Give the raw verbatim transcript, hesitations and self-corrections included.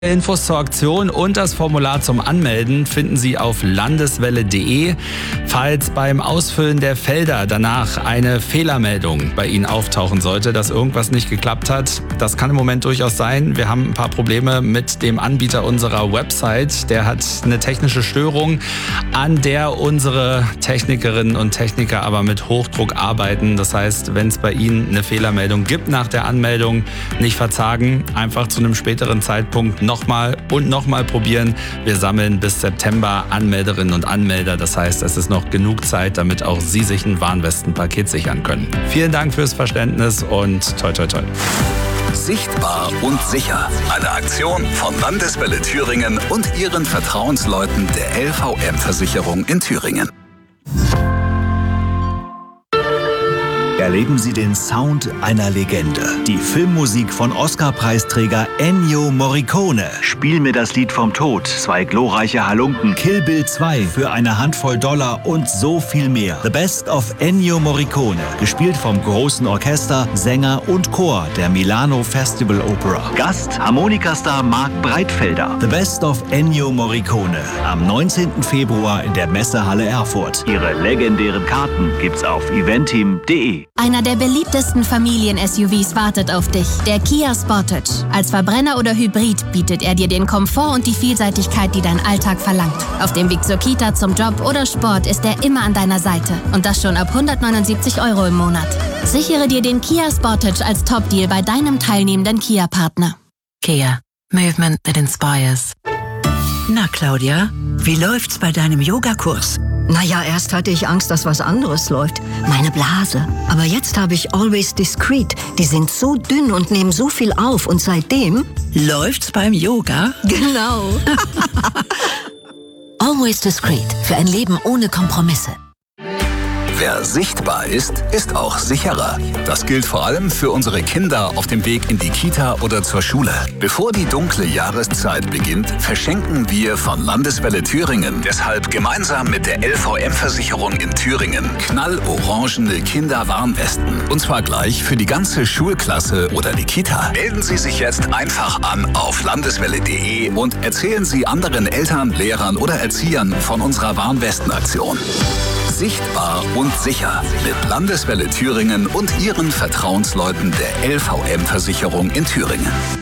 Infos zur Aktion und das Formular zum Anmelden finden Sie auf landeswelle punkt de. Falls beim Ausfüllen der Felder danach eine Fehlermeldung bei Ihnen auftauchen sollte, dass irgendwas nicht geklappt hat, das kann im Moment durchaus sein. Wir haben ein paar Probleme mit dem Anbieter unserer Website. Der hat eine technische Störung, an der unsere Technikerinnen und Techniker aber mit Hochdruck arbeiten. Das heißt, wenn es bei Ihnen eine Fehlermeldung gibt nach der Anmeldung, nicht verzagen, einfach zu einem späteren Zeitpunkt nochmal und nochmal probieren. Wir sammeln bis September Anmelderinnen und Anmelder. Das heißt, es ist noch genug Zeit, damit auch Sie sich ein Warnwesten-Paket sichern können. Vielen Dank fürs Verständnis und toi toi toi. Sichtbar und sicher. Eine Aktion von Landeswelle Thüringen und ihren Vertrauensleuten der L V M-Versicherung in Thüringen. Erleben Sie den Sound einer Legende. Die Filmmusik von Oscar-Preisträger Ennio Morricone. Spiel mir das Lied vom Tod, zwei glorreiche Halunken, Kill Bill zwei für eine Handvoll Dollar und so viel mehr. The Best of Ennio Morricone. Gespielt vom großen Orchester, Sänger und Chor der Milano Festival Opera. Gast Harmonikastar Marc Breitfelder. The Best of Ennio Morricone. Am neunzehnten Februar in der Messehalle Erfurt. Ihre legendären Karten gibt's auf eventim punkt de. Einer der beliebtesten Familien-S U Vs wartet auf dich, der Kia Sportage. Als Verbrenner oder Hybrid bietet er dir den Komfort und die Vielseitigkeit, die dein Alltag verlangt. Auf dem Weg zur Kita, zum Job oder Sport ist er immer an deiner Seite. Und das schon ab hundertneunundsiebzig Euro im Monat. Sichere dir den Kia Sportage als Top-Deal bei deinem teilnehmenden Kia-Partner. Kia. Movement that inspires. Na, Claudia, wie läuft's bei deinem Yogakurs? Naja, erst hatte ich Angst, dass was anderes läuft. Meine Blase. Aber jetzt habe ich Always Discreet. Die sind so dünn und nehmen so viel auf. Und seitdem... Läuft's beim Yoga? Genau. Always Discreet. Für ein Leben ohne Kompromisse. Wer sichtbar ist, ist auch sicherer. Das gilt vor allem für unsere Kinder auf dem Weg in die Kita oder zur Schule. Bevor die dunkle Jahreszeit beginnt, verschenken wir von Landeswelle Thüringen deshalb gemeinsam mit der L V M-Versicherung in Thüringen knallorangene Kinderwarnwesten. Und zwar gleich für die ganze Schulklasse oder die Kita. Melden Sie sich jetzt einfach an auf landeswelle punkt de und erzählen Sie anderen Eltern, Lehrern oder Erziehern von unserer Warnwestenaktion. Sichtbar und sicher mit Landeswelle Thüringen und ihren Vertrauensleuten der L V M-Versicherung in Thüringen.